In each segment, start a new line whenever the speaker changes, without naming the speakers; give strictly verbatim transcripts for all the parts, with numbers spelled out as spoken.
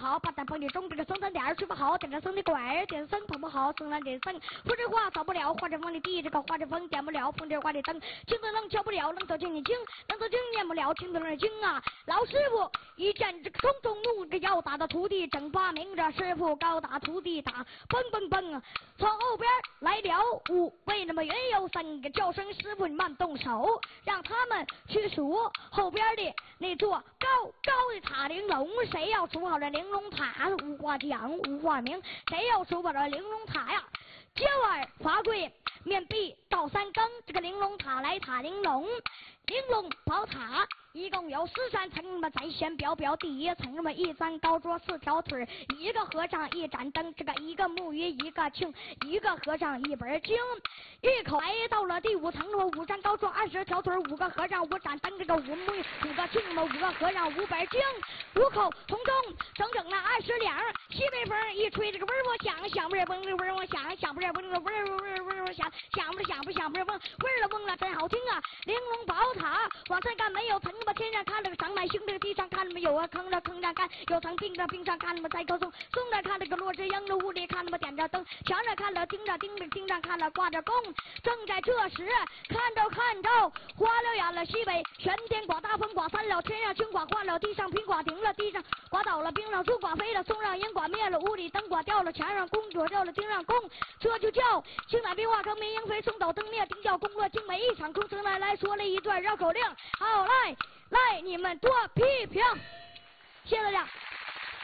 好，八山风的中这个生产点水不好，点着生的拐，点生碰不好，生产点生，风这话扫不了，化这风的地，这个化这风点不了，风这花的灯，青的冷敲不了，冷头青你青，冷头青念不了，青的冷青啊！老师傅一见这个冲冲怒，这要打到徒弟整发明，这师傅高打徒弟打，蹦蹦蹦，从后边来了五位那么也有三个叫声师傅，你慢动手，让他们去数后边的那座高高的塔玲珑，谁要数好了玲珑塔，无话讲无话明，谁要数好了玲珑塔呀，今晚华贵面壁到三更，这个玲珑塔来塔玲珑，玲珑宝塔一共有十三层，那么在线标标第一层，那么一张高桌四条腿，一个和尚一盏灯，这个一个木鱼一个磬，一个和尚一本经，一口来到了第五层，那么五张高桌二十条腿，五个和尚五盏灯，这个五木鱼五个磬，那么五个和尚五本经，五口从中整整那二十两，西北风一吹，这个嗡我响，响不是嗡，嗡我响，响不是嗡，嗡嗡嗡嗡响，响不是响不响不是嗡，嗡了嗡了真好听啊！玲珑宝塔往上看没有层，那么天上看那个长满星，这个地上看那么有啊坑了坑上看有层，冰上冰上看那么在高松，松上看那个落日英，的屋里看那么点着灯，墙上看了钉着钉着钉上看了挂着弓，正在这时看着看着花了眼了西北玄天刮大风刮翻了天上青刮化了地上冰刮停了地上刮倒了冰上树刮飞了松上烟刮灭了屋里灯刮掉了墙上弓脚掉了钉上弓，这就叫青打冰化坑明鹰飞松倒灯灭丁叫宫落精美一场空声来来说了一段绕口令，好来来你们多批评，谢谢大家。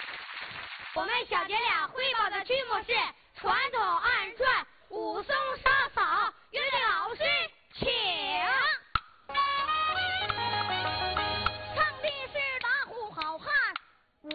我们小姐俩汇报的曲目是传统二人转武松杀